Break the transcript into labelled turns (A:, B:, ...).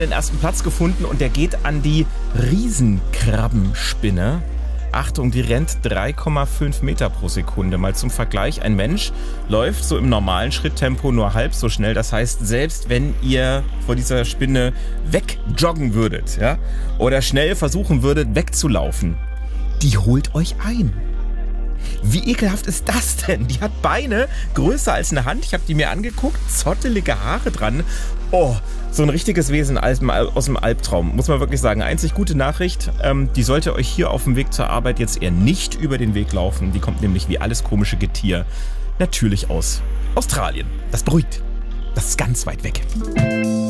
A: den ersten Platz gefunden und der geht an die Riesenkrabbenspinne. Achtung, die rennt 3,5 Meter pro Sekunde. Mal zum Vergleich, ein Mensch läuft so im normalen Schritttempo nur halb so schnell. Das heißt, selbst wenn ihr vor dieser Spinne wegjoggen würdet, ja, oder schnell versuchen würdet wegzulaufen, die holt euch ein. Wie ekelhaft ist das denn? Die hat Beine größer als eine Hand. Ich habe die mir angeguckt, zottelige Haare dran. Oh, so ein richtiges Wesen aus dem Albtraum, muss man wirklich sagen. Einzig gute Nachricht, die sollte euch hier auf dem Weg zur Arbeit jetzt eher nicht über den Weg laufen. Die kommt nämlich wie alles komische Getier natürlich aus Australien. Das beruhigt. Das ist ganz weit weg.